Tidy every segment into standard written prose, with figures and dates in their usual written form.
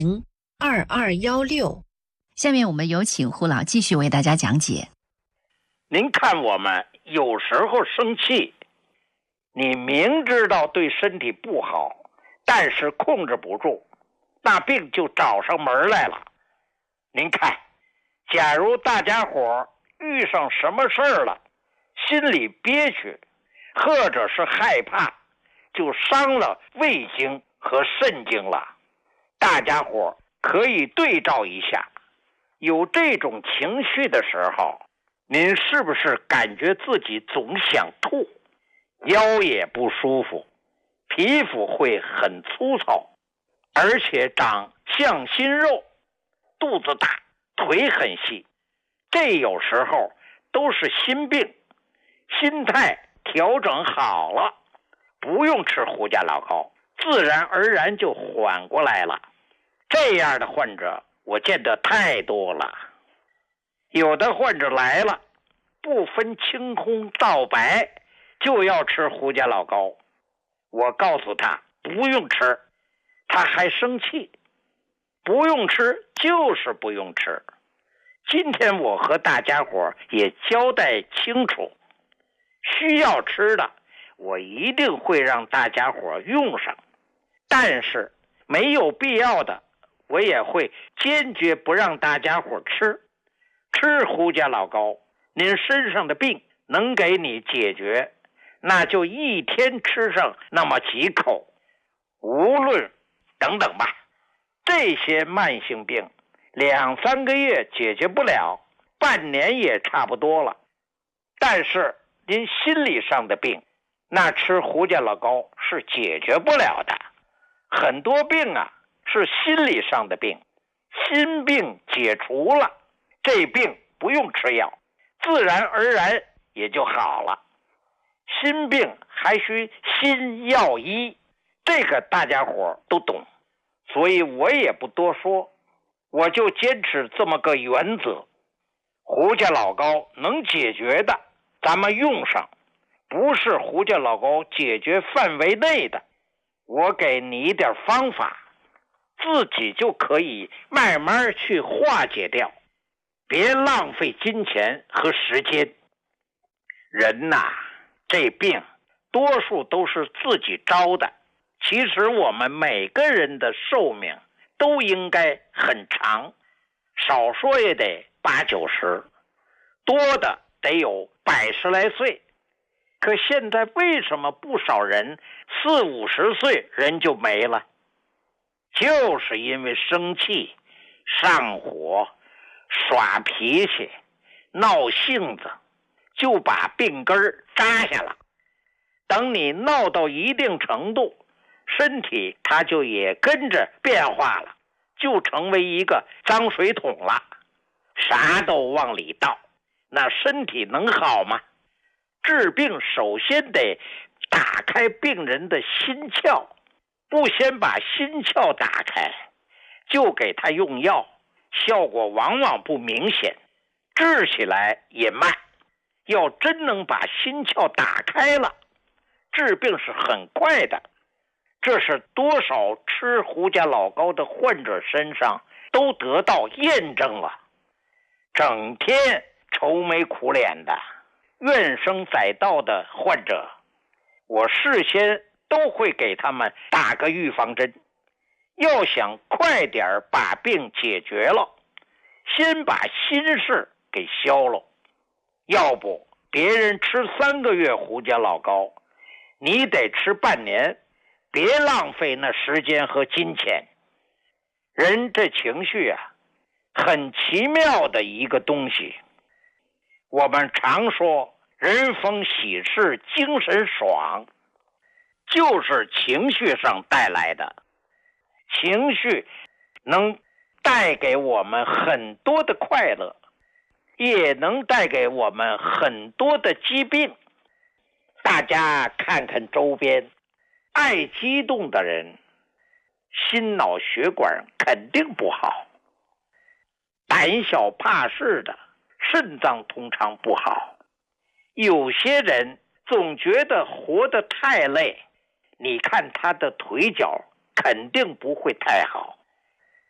2216。 下面我们有请胡老继续为大家讲解。 您看，我们有时候生气，你明知道对身体不好，但是控制不住，那病就找上门来了。您看，假如大家伙遇上什么事儿了，心里憋屈，或者是害怕，就伤了胃经和肾经了。大家伙可以对照一下，有这种情绪的时候，您是不是感觉自己总想吐，腰也不舒服，皮肤会很粗糙，而且长向心肉，肚子大，腿很细？这有时候都是心病，心态调整好了，不用吃胡家老膏，自然而然就缓过来了。这样的患者我见得太多了。有的患者来了，不分青红皂白就要吃胡家老膏，我告诉他不用吃，他还生气。不用吃就是不用吃。今天我和大家伙也交代清楚，需要吃的我一定会让大家伙用上，但是没有必要的我也会坚决不让大家伙吃。吃胡家老膏，您身上的病能给你解决，那就一天吃上那么几口，无论等等吧。这些慢性病2-3个月解决不了，半年也差不多了。但是您心理上的病，那吃胡家老膏是解决不了的。很多病啊是心理上的病，心病解除了，这病不用吃药，自然而然也就好了。心病还需心药医，这个大家伙都懂，所以我也不多说，我就坚持这么个原则。胡家老膏能解决的咱们用上，不是胡家老膏解决范围内的，我给你一点方法，自己就可以慢慢去化解掉，别浪费金钱和时间。人呐，这病多数都是自己招的。其实我们每个人的寿命都应该很长，少说也得80-90，多的得有100-10来岁。可现在为什么不少人40-50岁人就没了？就是因为生气、上火、耍脾气、闹性子，就把病根儿扎下了。等你闹到一定程度，身体它就也跟着变化了，就成为一个脏水桶了，啥都往里倒，那身体能好吗？治病首先得打开病人的心窍，不先把心窍打开，就给他用药，效果往往不明显，治起来也慢。要真能把心窍打开了，治病是很快的。这是多少吃胡家老膏的患者身上都得到验证了。整天愁眉苦脸的、怨声载道的患者，我事先都会给他们打个预防针。要想快点把病解决了，先把心事给消了。要不别人吃3个月胡家老膏，你得吃半年，别浪费那时间和金钱。人这情绪啊，很奇妙的一个东西。我们常说人逢喜事精神爽，就是情绪上带来的。情绪能带给我们很多的快乐，也能带给我们很多的疾病。大家看看周边，爱激动的人，心脑血管肯定不好；胆小怕事的，肾脏通常不好。有些人总觉得活得太累，你看他的腿脚肯定不会太好。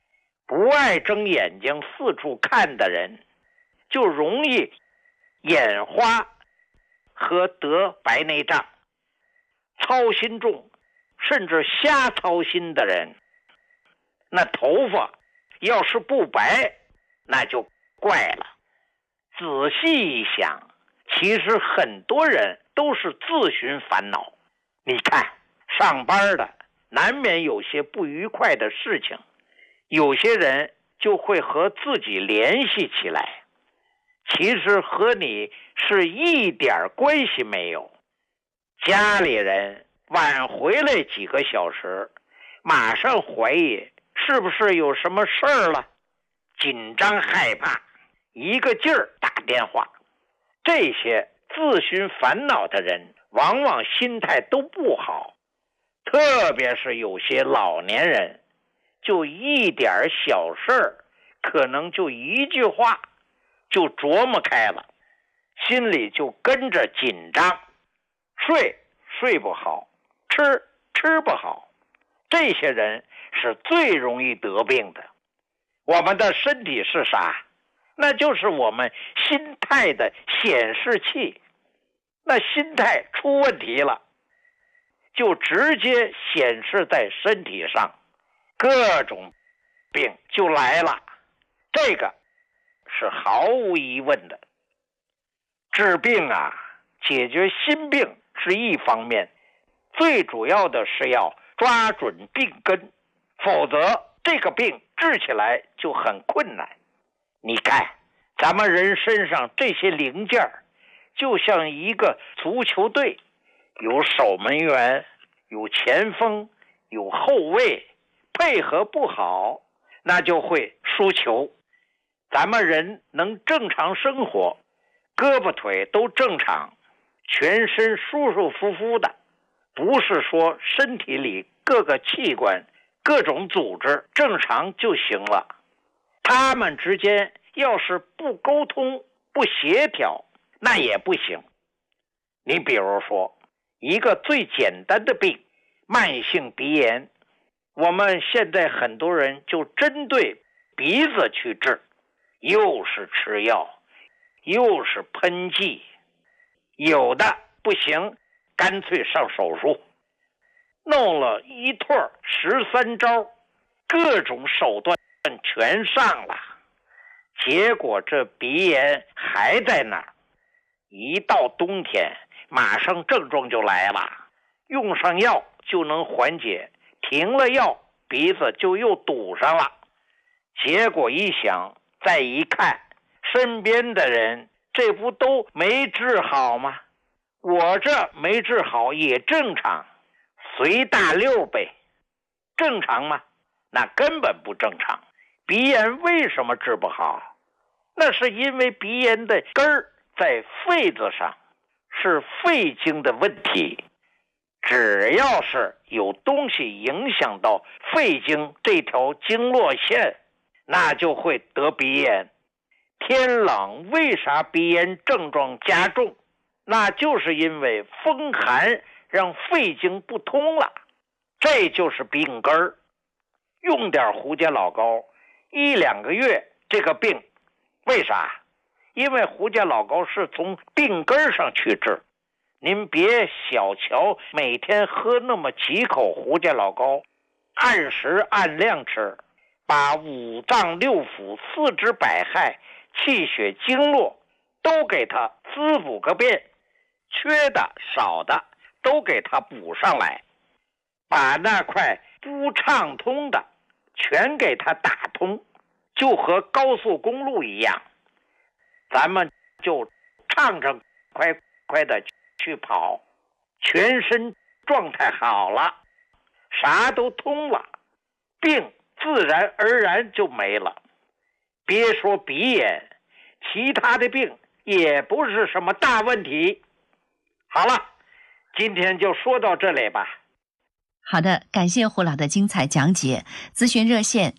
不爱睁眼睛四处看的人，就容易眼花和得白内障。操心重甚至瞎操心的人，那头发要是不白，那就怪了。仔细一想，其实很多人都是自寻烦恼。你看，上班的难免有些不愉快的事情，有些人就会和自己联系起来，其实和你是一点关系没有。家里人晚回来几个小时，马上怀疑是不是有什么事儿了，紧张害怕，一个劲儿打电话。这些自寻烦恼的人往往心态都不好，特别是有些老年人，就一点小事儿，可能就一句话就琢磨开了，心里就跟着紧张，睡不好，吃不好。这些人是最容易得病的。我们的身体是啥？那就是我们心态的显示器。那心态出问题了，就直接显示在身体上，各种病就来了。这个是毫无疑问的。治病啊，解决心病是一方面，最主要的是要抓准病根，否则这个病治起来就很困难。你看，咱们人身上这些零件就像一个足球队，有守门员，有前锋，有后卫，配合不好，那就会输球。咱们人能正常生活，胳膊腿都正常，全身舒舒服服的，不是说身体里各个器官、各种组织正常就行了。他们之间要是不沟通、不协调，那也不行。你比如说，一个最简单的病，慢性鼻炎，我们现在很多人就针对鼻子去治，又是吃药，又是喷剂，有的不行，干脆上手术，弄了一通13招，各种手段全上了，结果这鼻炎还在那儿。一到冬天，马上症状就来了，用上药就能缓解，停了药，鼻子就又堵上了。结果一想，再一看，身边的人这不都没治好吗？我这没治好也正常，随大溜呗。正常吗？那根本不正常。鼻炎为什么治不好？那是因为鼻炎的根儿在肺子上，是肺经的问题。只要是有东西影响到肺经这条经络线，那就会得鼻炎。天冷为啥鼻炎症状加重？那就是因为风寒让肺经不通了，这就是病根儿。用点胡椒老膏，1-2个月这个病，为啥？因为胡椒老膏是从病根上去治。您别小瞧每天喝那么几口胡椒老膏，按时按量吃，把五脏六腑、四肢百骸、气血经络都给它滋补个遍，缺的少的都给它补上来，把那块不畅通的全给它打通，就和高速公路一样，咱们就畅畅快快的去跑，全身状态好了，啥都通了，病自然而然就没了。别说鼻炎，其他的病也不是什么大问题。好了，今天就说到这里吧。 好的，感谢胡老的精彩讲解。咨询热线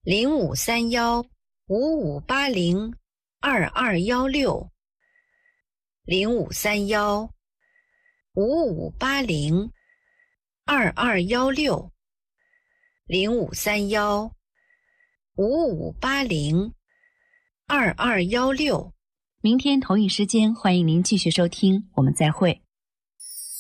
0531-5580-2216 0531-5580-2216 0531 55802216。 明天同一时间，欢迎您继续收听，我们再会。